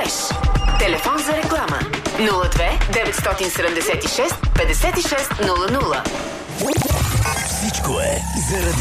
спечелиш. Телефон за реклама 02 976 56 00. Всичко е заради